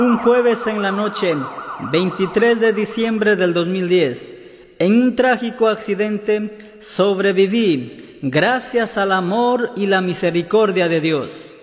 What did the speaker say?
Un jueves en la noche, 23 de diciembre del 2010, en un trágico accidente sobreviví gracias al amor y la misericordia de Dios.